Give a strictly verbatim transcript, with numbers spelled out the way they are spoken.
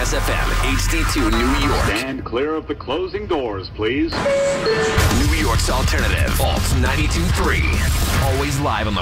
Kiss F M, H D two, New York. Stand clear of the closing doors, please. New York's alternative, Alt ninety-two point three. Always live on the